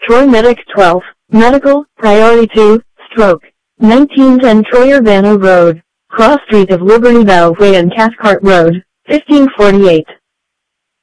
Troy Medic 12, Medical, Priority 2, Stroke. 1910 Troy-Urbana Road, Cross Street of Liberty Beltway and Cathcart Road, 1548.